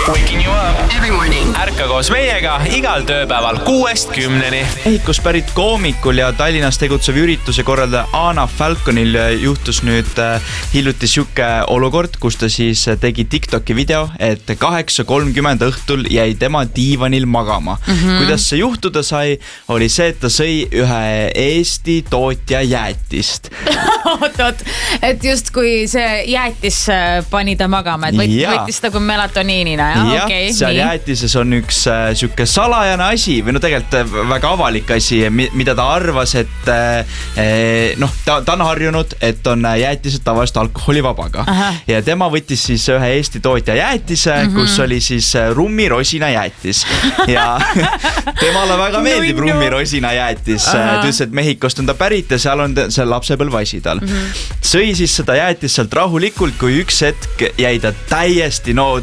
Waking you up every morning. Ärka koos meiega igal tööpäeval 6-10. Mehhikost pärit koomikul ja Tallinnas tegutsev ürituse korraldaja Anna Falconil juhtus nüüd hiljuti siuke olukord, kus ta siis tegi TikToki video, et 8:30 õhtul jäi tema diivanil magama. Kuidas see juhtuda sai, oli see, et ta sõi ühe Eesti tootja jäätist. Oot, et just kui see jäätis pani ta magama, et võttis ta kui melatoniinina. Ja, seal jäätises on üks siuke salajane asi või no tegelikult väga avalik asi, mida ta arvas, et ta on harjunud, et on jäätised tavaliselt alkoholivabaga. Ja tema võttis siis ühe Eesti tootja jäätise, kus oli siis rummirosina jäätis. Ja temale väga meeldib rummirosina jäätis. Ta ütles, et Mehhikost on ta pärit ja seal on see lapsepõlvasi tal. Sõi siis seda jäätist sealt rahulikult, kui üks hetk jäi ta täiesti